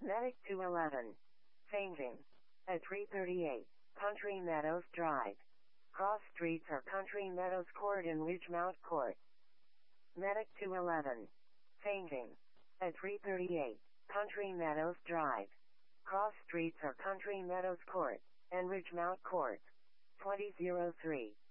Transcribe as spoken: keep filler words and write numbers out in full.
Medic two eleven. Fainting. At three thirty-eight. Country Meadows Drive. Cross streets are Country Meadows Court and Ridgemount Court. Medic two eleven. Fainting. At three thirty-eight. Country Meadows Drive. Cross streets are Country Meadows Court and Ridgemount Court. twenty oh three.